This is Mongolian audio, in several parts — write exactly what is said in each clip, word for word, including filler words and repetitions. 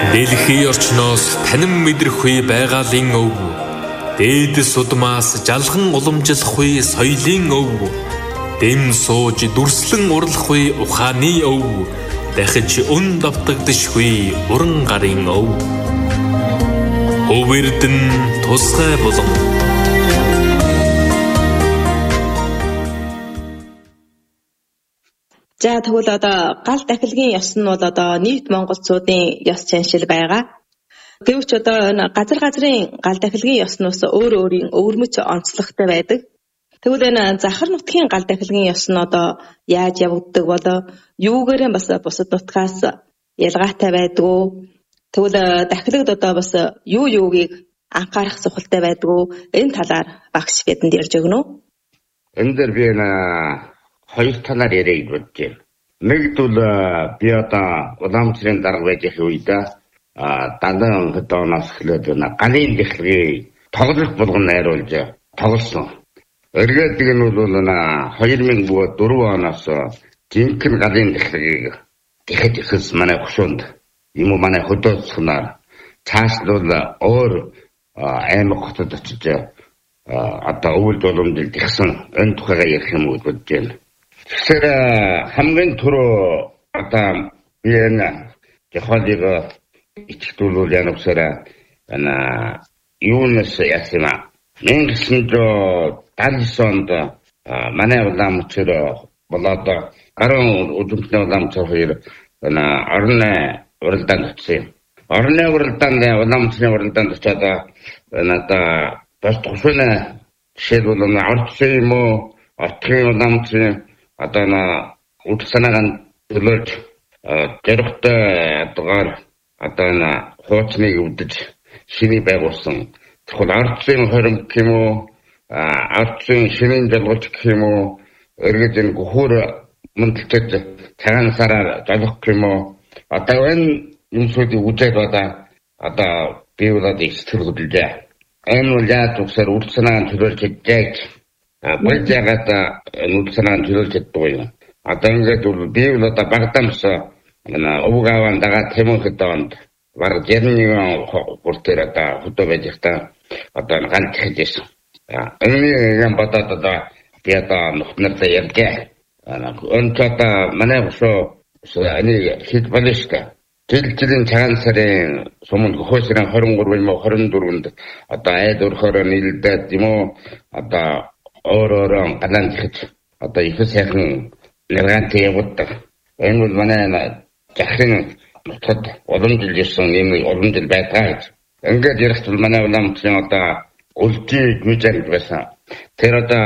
Дэлхийн орчноос танин мэдрэхгүй байгалийн өв. Дээдэс удмаас жалган уламжлахгүй соёлын өв. Дэм сууж дүрслэн урлахгүй ухааны өв. Дахиж өн давтагдшгүй уран гарын өв. Өвөрдөн тусгай болон. За тэгвэл одоо гал дахилгын ёс нь бол одоо нийт монголчуудын ёс заншил байгаа. Гэвч одоо газар газрын гал дахилгын ёснос өөр өөрийн өвөрмөц онцлогтой байдаг. Тэгвэл энэ захар нутгийн гал дахилгын ёс нь одоо яаж явагддаг болоо юугээр бас бусад нутгаас ялгаатай байдгүй. Тэгвэл дахилгад одоо бас юу юугийг анхаарах сухалтай байдгүй. Энэ талаар багш бидэнд ярьж өгнө үү? Энэ дээр би энэ хоёр талаар ярих гэж бодож байна. Нэгдүгээр би одоо уламжлалын дарга байж их үед дандаа хотооноос эхлээд галын дахилгыг тоглох болгон найруулж тоглосон. Эргээд нь бол хоёр мың дөрвөн оноос жинхэнэ галын дахилгыг тэгэхэд ихс манай хөшөөнд юм уу манай хөдөөцгнаар цааш нь бол өөр аймаг хотод очиж одоо өвөл боломжтой тэгсэн энэ тухайга ярих юм уу гэж байна. Тэгэхээр хамгийн түрүү одоо би энэ жахалыг ичтүүлүүл янавсараа ана юунаас ясна нэг шинжо талсонд манай уламжлал болоод аран удамтны уламжлал хоёр ана орны уралдаанд очив. Орны уралдаанд уламжлалын уралдаанд очиад надаа бас тусна шилбэл орцсон юм уу отгийн уламжлал одоо на утсанаган төлөж тэрхтээ адгаар одоо на хуучныг өвдөж шиний байгуулсан. Тэгвэл ардсын хором гэх юм уу ардсын шинийн жалгууч гэх юм уу эргээд энэ гөхөр мөндлөж цагаан сараар залгах гэх юм уу одоо энэ юмсуудыг үзээд одоо одоо би болоод ихтгэл хөдөлжээ. Энэ үл яа тусаар утсанаган төлөж гэж Бэлжаагад нүдсэрэн төлөөлж чаддаг юм. Одоо ингээд бол би бол одоо Багдамс өвгаван дагаа Тэмүхэд донд баг жерний бүртээр одоо хөдөө байж та одоо ганц хийжсэн. Энэ юм бодоод одоо би одоо нөхнөртэй ярьжээ. Өнч одоо манай өсөө энийг хэд балишка жил жилийн цагаан сарын сумын хөөсрэн двадцать три юм уу двадцать четыре-нд одоо айд өрхөөр нийлдээд юм уу одоо өөрөөрөө галан ихэж одоо их сайхан нэргантэй явуулдаг. Энэ бол манай захирын нутгад уламжлал ирсэн юм уламжлал байдаг. Ингээд ярих тул манай уламжлалын одоо үлдээ гүйжэнд байсан. Тэр одоо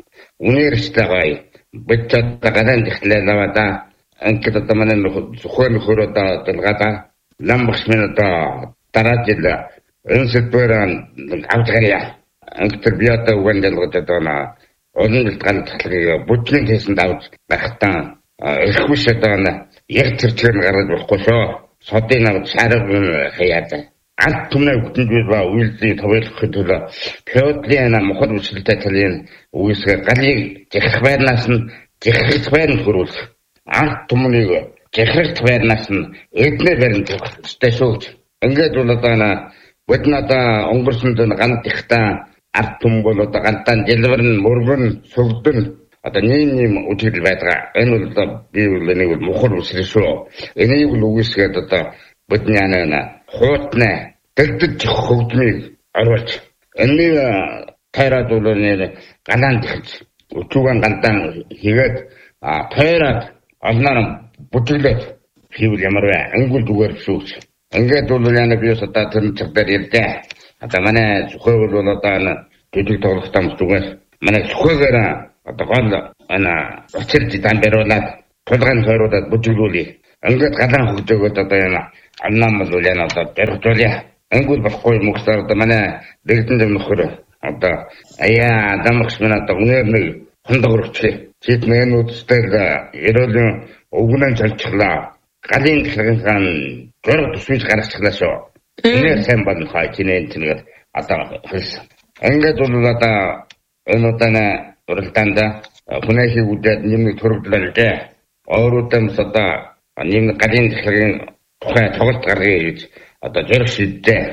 университетаа битээд галан ихлээ навада ингээд одоо манай зөвхөн хөрөдөө дэлгада ламбахс минь одоо дараа жил энэ сэдвэрэн авчгая. Ангтер биата угандалгад одоо на онол ганц талхыг бүжгийн хийсэн давж байхтаа эрхвш одоо на яг тэрчээр гараад болохгүй шоо. Содын авч шарав хаяад алт түмнээ бүтэнгүй ба үйлдэл тавилах төлөө феодалын мохот үсэлтэй талын үгүйсгээ галыг жихрэх байрнаас нь жихрэх байранд хөрвүүлэх. Алт түмнийг жихрэх байрнаас нь эднэр байранд тавьчихтай шүү. Ингээд бол одоо на бид надаа өнгөрсөн зүүн ганц ихтаа арт түм бол одоо ганцхан дэлгэрн мөргөн сөвдөн одоо нэг юм үтгэл байдаг. Энэ бол би бол нэг мохор үсрэх шүү. Энийг бол үгүйсгээд одоо бидний ана хуутна дэлдэж хөвдмийг оруулж энийг тайраад бол нэр галаан дихж өчүүгэн гандан хийгээд тайраад олноор бүтэглээд хийвэл ямар вэ? Ангул зүгээр шүү. Ингээд бол яна би одоо тэр цагтаар ярьдээ. Одоо манай зөвхөн бол одоо төдий тоглох тамс зүгээр. Манай зөвхөөр одоо гол ана очирч дамбаруулаад тулгаан хойруулаад бүжиглүүлээ. Ингээд галан хөгжөөгөөд одоо яна амнам бол яна одоо дэрхжүүлээ. Ангул болохгүй мөхсөр одоо манай дэгдэн дэм нөхөр одоо аяа адамхс минь одоо үнээр нэг хондогрч чит нэнүүдтэй ерөөлийн өвгнэн залчихлаа. Галын цагаан гэрэг тусвиж гаргачихлаа шүү. Энэ сайн бадн хай чинээ чинээр одоо хэлсэн. Ингээд бол одоо энэ удаа уралдаанд хүнээхийг үдээд нэмэг төрөвдлээ. Өөрөдөөс одоо нэм галын цагаан тухай тоглолт гаргая гэж одоо зориг шийдээ.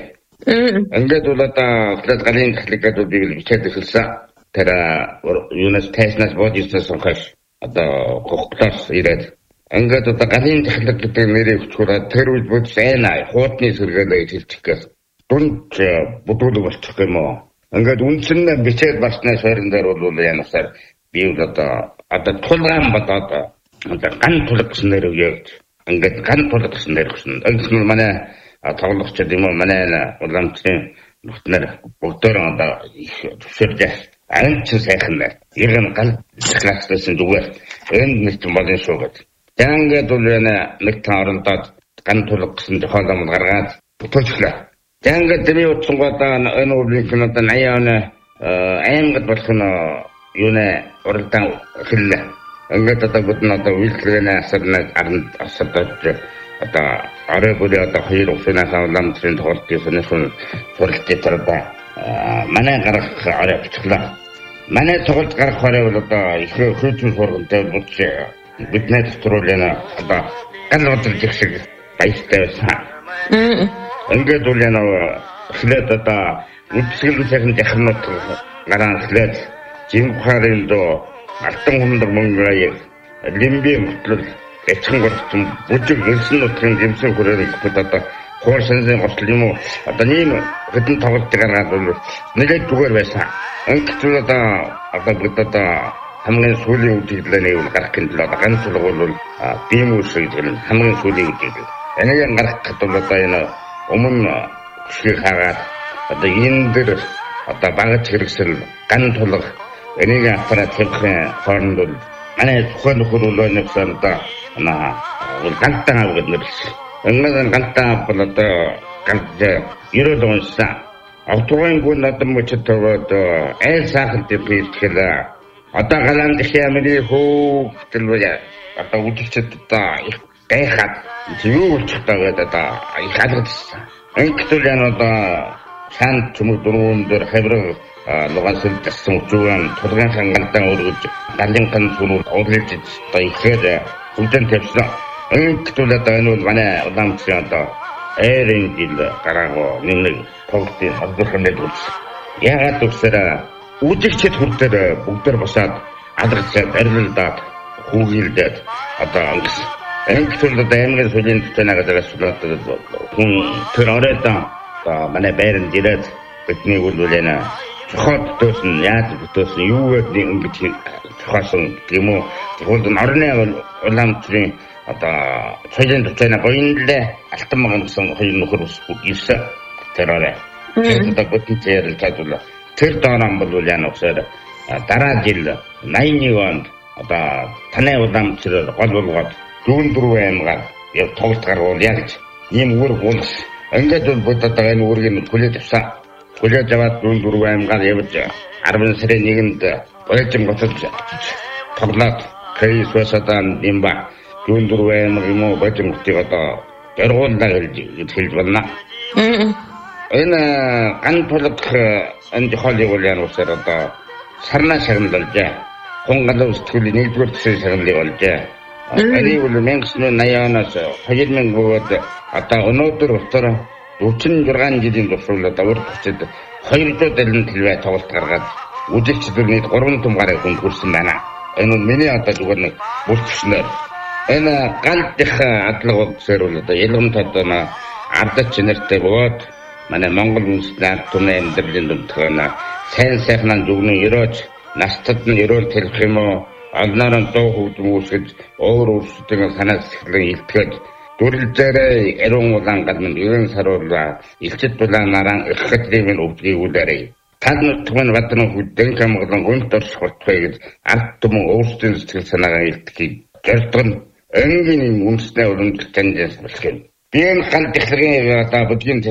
Ингээд бол одоо галын техникад би бичээд хэлсэн. Тэр юунаас тайснаас бодисоос хойш одоо гохлоос ирээд ингээд одоо галын техник гэдэг нэрийг өгчүүрээ тэр үед бодис айна хуутны сэргэлээ хэлчих гээл дунд бодуулах болчих юм уу. Ингээд үндсэн бичээд басны сойрон дээр бол яанасаар би одоо одоо тулгаан бодоод одоо ган тулг гэсэн нэр өгье. Ингээд ган тулг гэсэн нэр өгсөн. Энэ манай тоглогчид юм уу манай уламжлалын нөхнөр бүгдөө одоо их төвшөрж ань ч сайхан байна. Иргэн гал классэн зүгээр. Энэ нэг юм болон шүү гэдэг. Ингээд бол нэг таоролдод ган тулг гэсэн тохиолдол гаргаад бүтээчлээ. Ингээд тэр утсангуудаа энэ үеийн одоо наяа оны аймагт болох нь юу нэ уралдаан хэллээ. Ингээд одоо бүгд одоо үйлчлэгээ асарнаа ард асардаж одоо арай бүрээ одоо хоёр уснаас уламжлалын тохиолдлын сонирхол суралцж байгаа. Манай гарах арай бичлээ. Манай тоглолт гарах арай бол одоо их хөөцөн сургалтад болж бидний төсрүүлэн одоо гал бодлож их шиг баяртай байсан. Ингээд үл яна эхлээд одоо үдсгэлэн цагт яхнууд гараан эхлээд жинхарын доо алтан хундаг мөнгөй лимби мөтлөл эцэн горцсон бүжиг элсэн нутгийн гимсэн хүрээний хөт одоо хоор сансын гослол юм уу одоо ийм хэдэн тоглолт гаргаад бол нэгэд зүгээр байсан. Ингээд одоо одоо бид одоо хамгийн сүүлийн үеиглээ нэг гарах гэнэ л одоо ганц л бол бим үсэг гэдэг нь хамгийн сүүлийн үеиг. Энийг гарах гэдэг бол одоо энэ өмнө шиг хагаад одоо энэ дэр одоо багц хэрэгсэл ган тулг энийг аппарат хийхээ хооронд бол манай тухайн нөхөр бол нэгсэн одоо наа гантаа гэдэг нэрсэн. Ингээд гантаа бол одоо ганц ерөөд уншсан. Автогын гүн одоо мөчөд таваад айл сахалт хийлгэлээ. Одоо галан дэхэмэний хөө төлөвөө одоо үдчихэд одоо их гайхаад юу болчих таагаад одоо их алгадсан. Ингээд л одоо цаанд чүмэг дөрвөн дээр хавраг лугасэл тассан үчүүн тулгын хангалтан өргөж галын хан сүрүүл орлож одоо ихээр хүлдэн тавьсан. Ингээд л одоо энэ бол манай уламжлалын одоо эйрэн жил гараагаа нэг тоглолтын хадгалахад үзсэн. Яагаад гэвэл үжигчд хүртээр бүгдээр босаад алгацаад арилдаад хүүгилдээд одоо ангис. Ингээд л аймгийн сүлийн төтөнагаас суулгаад хүн тэр оройдоо манай байранд ирээд бидний үлүүлэнэ цохоод төсөн яаж төсөн юу гэдэг ингэж цохоосон юм уу. Тэгвэл орны уламжлалын одоо соёлын төтөнаг гоёнлээ алтан маган гэсэн хоёр нөхөр ирсэн. Тэр орой. Тэгээд одоо бүтэн зэрэл чадвал тэр доонам бол яна усаар дараа жил найман онд одоо танай уламжлал гол болгоод дүүн дөрвөн аймгаар яв тоглолт гаруул яг ийм үр гулс. Ингээд бол бод одоо энэ үргийн хүлээж авсан. Хүлээж аваад дүүн дөрвөн аймгаар явж арван сарын нэгэнд боёжин готод тоглоод кей суусадан имба дүүн дөрвөн аймаг юм уу боёжин готыг одоо дөргуулнаа хэлж хэлж байна. Энэ ган тулг энэ холыг бол яна усаар одоо сарнаа шагналж хонгалуу сэтгэлийн нэгдүгээр төсөө шагналыг болж энэ бол мянга наяа оноос хоёр мянга бөгөөд одоо өнөөдөр утгаар дөрвөн жилийн туршид одоо урд хүчтэй хоёр дуу дэлэн төлөвөө тоглолт гаргаад үжигчдэрний гурван том гараг хүн хүрсэн байна. Энэ нь миний одоо зүгээр нэг бүртгэснээр энэ гал дэх адлага өгсөөр бол одоо ялгамт одоо ардач нэртэй бод манай Монгол үндэстэн түмэн амьдралын дүнтгэнэ сайн сайхнаа зүгнэн өрөөж настад нь өрөөл хэлэх юм уу алнаар нь дуу хөгжим үүсгэж өөр өөрсдөө санаас ихлэн илтгэж дүрлзээрээ эрүүн улаан гадна ерөн саруула илчит дулаанараа их хэтрийн өвдгийг үлээрээ тад нутгийн ватны хүдэн камглан гүнт орш хурцгай гэж ард түмэн өөрсдийн сэтгэл санаагаа илтгэхийг зордгон энгийн үндэсний уламжлалт таньжаас болох юм. Би энэ гал техникийн одоо бүдгийн